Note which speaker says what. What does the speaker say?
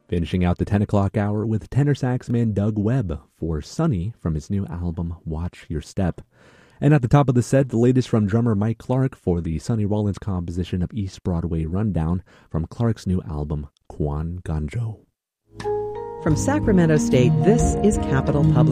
Speaker 1: Finishing out the 10 o'clock hour with tenor saxman Doug Webb for Sunny from his new album Watch Your Step. And at the top of the set, the latest from drummer Mike Clark for the Sonny Rollins composition of East Broadway Rundown from Clark's new album Kwan Ganjo.
Speaker 2: From Sacramento State, this is Capital Public